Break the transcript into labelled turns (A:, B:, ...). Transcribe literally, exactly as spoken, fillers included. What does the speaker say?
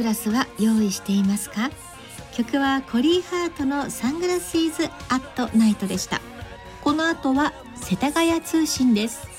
A: ラスは用意していますか？曲はコリーハートのサングラスイズアットナイトでした。この後は世田谷通信です。